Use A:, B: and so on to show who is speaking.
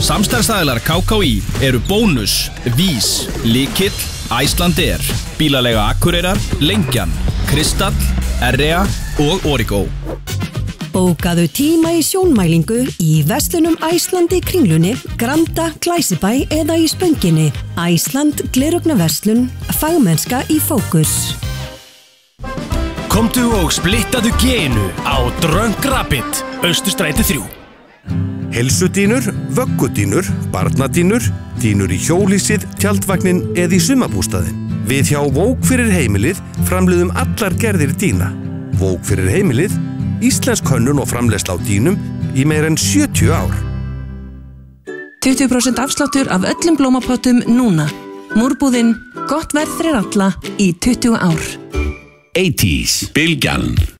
A: Samstarfsaðilar KKÍ eru Bónus, Vís, Lykill, Icelandair, Bílaleiga Akureyrar, Lengjan, Kristall, REA og Origo.
B: Bókaðu tíma í sjónmælingu í verslunum Iceland í Kringlunni, Granda, Glæsibæ eða í Spönginni. Iceland gleraugnverslun, fagmennska í fókus.
C: Komdu og splittaðu genu á Drunk Rabbit, Austurstræti 3.
D: Heilsudýnur, vöggudýnur, barnadýnur, dýnur í hjólísið, tjaldvagnin eða í sumarbústaðinn. Við hjá Vók fyrir heimilið framleiðum allar gerðir dýna. Vók fyrir heimilið, íslensk hönnun og framleiðsla á dýnum í meira en 70 ár.
E: 20% afsláttur af öllum blómapottum núna. Múrbúðin, gott verð fyrir alla í 20 ár.
F: 80s, Bylgjan.